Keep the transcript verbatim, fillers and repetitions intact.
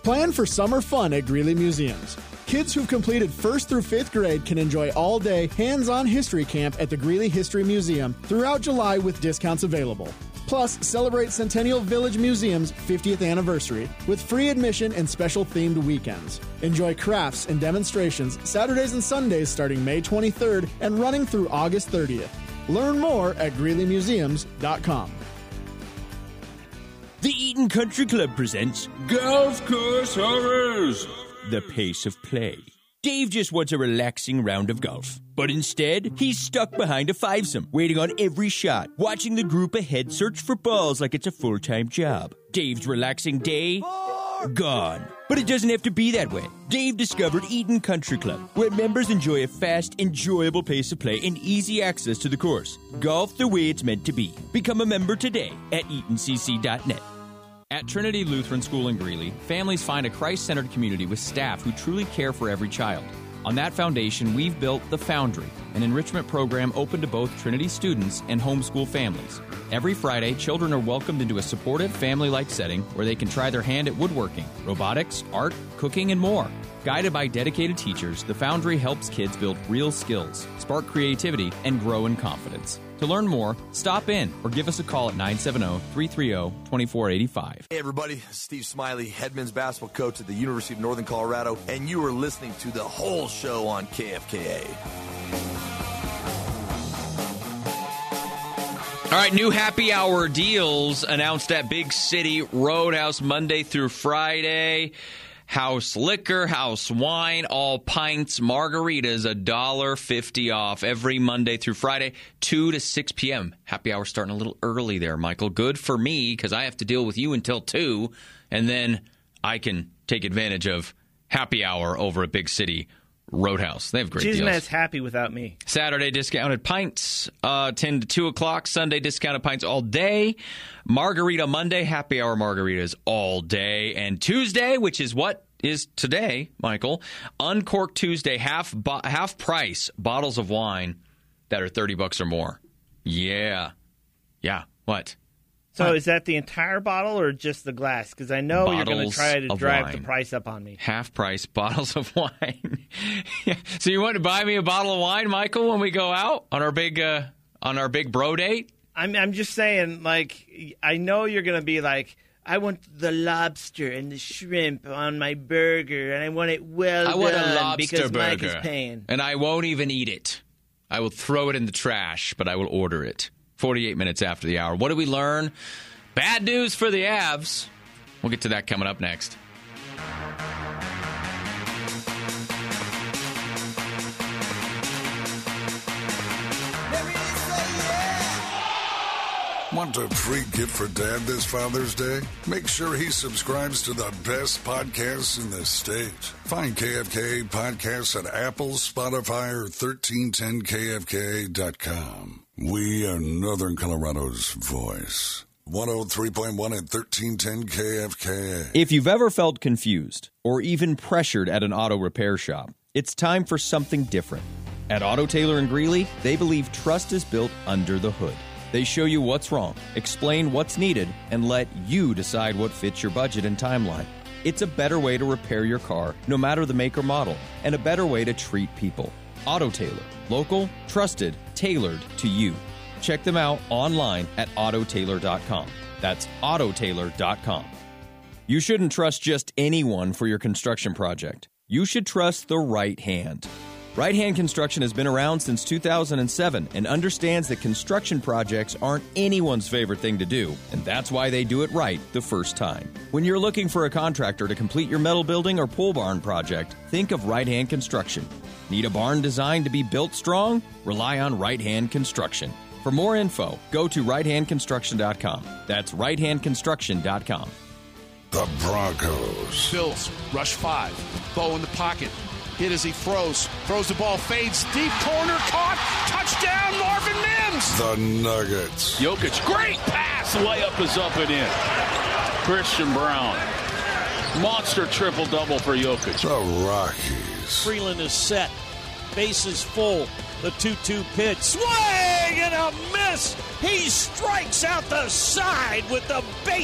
Plan for summer fun at Greeley Museums. Kids who've completed first through fifth grade can enjoy all-day, hands-on history camp at the Greeley History Museum throughout July with discounts available. Plus, celebrate Centennial Village Museum's fiftieth anniversary with free admission and special themed weekends. Enjoy crafts and demonstrations Saturdays and Sundays starting May twenty-third and running through August thirtieth. Learn more at greeley museums dot com. The Eaton Country Club presents Golf Course Horrors, the pace of play. Dave just wants a relaxing round of golf. But instead, he's stuck behind a fivesome, waiting on every shot, watching the group ahead search for balls like it's a full-time job. Dave's relaxing day, gone. But it doesn't have to be that way. Dave discovered Eaton Country Club, where members enjoy a fast, enjoyable pace of play and easy access to the course. Golf the way it's meant to be. Become a member today at eaton c c dot net. At Trinity Lutheran School in Greeley, families find a Christ-centered community with staff who truly care for every child. On that foundation, we've built The Foundry, an enrichment program open to both Trinity students and homeschool families. Every Friday, children are welcomed into a supportive, family-like setting where they can try their hand at woodworking, robotics, art, cooking, and more. Guided by dedicated teachers, The Foundry helps kids build real skills, spark creativity, and grow in confidence. To learn more, stop in or give us a call at nine seven zero, three three zero, two four eight five. Hey everybody, Steve Smiley, head men's basketball coach at the University of Northern Colorado, and you are listening to the whole show on K F K A. All right, new happy hour deals announced at Big City Roadhouse Monday through Friday. House liquor, house wine, all pints, margaritas, one dollar fifty off every Monday through Friday, two to six p.m. Happy hour starting a little early there, Michael. Good for me because I have to deal with you until two, and then I can take advantage of happy hour over at Big City Roadhouse. They have great She's deals. as happy without me. Saturday discounted pints, uh, ten to two o'clock. Sunday discounted pints all day. Margarita Monday, happy hour margaritas all day. And Tuesday, which is what is today, Michael, Uncorked Tuesday, half bo- half price bottles of wine that are thirty bucks or more. Yeah. Yeah. What? So what? Is that the entire bottle or just the glass? Because I know Bottles you're going to try to drive wine. the price up on me. Half price bottles of wine. Yeah. So you want to buy me a bottle of wine, Michael, when we go out on our big uh, on our big bro date? I'm I'm just saying, like, I know you're going to be like, I want the lobster and the shrimp on my burger, and I want it well I want done a lobster because Mike burger, is paying. and I won't even eat it. I will throw it in the trash, but I will order it. forty-eight minutes after the hour. What did we learn? Bad news for the Avs. We'll get to that coming up next. Want a free gift for Dad this Father's Day? Make sure he subscribes to the best podcasts in the state. Find K F K A podcasts at Apple, Spotify, or thirteen ten K F K A dot com. We are Northern Colorado's voice. one oh three point one at thirteen ten K F K A. If you've ever felt confused or even pressured at an auto repair shop, it's time for something different. At Auto Tailor in Greeley, they believe trust is built under the hood. They show you what's wrong, explain what's needed, and let you decide what fits your budget and timeline. It's a better way to repair your car, no matter the make or model, and a better way to treat people. Auto Tailor. Local, trusted, tailored to you. Check them out online at auto tailor dot com. That's auto tailor dot com. You shouldn't trust just anyone for your construction project. You should trust the right hand. Right Hand Construction has been around since two thousand seven and understands that construction projects aren't anyone's favorite thing to do, and that's why they do it right the first time. When you're looking for a contractor to complete your metal building or pole barn project, think of Right Hand Construction. Need a barn designed to be built strong? Rely on Right Hand Construction. For more info, go to right hand construction dot com. That's right hand construction dot com. The Broncos. Bills, rush five. Bo in the pocket. Hit as he throws. Throws the ball, fades deep, corner, caught. Touchdown, Marvin Mims. The Nuggets. Jokic, great pass. Layup is up and in. Christian Brown. Monster triple-double for Jokic. The Rockies. Freeland is set. Base is full. The two two pitch. Swing and a miss. He strikes out the side with the base.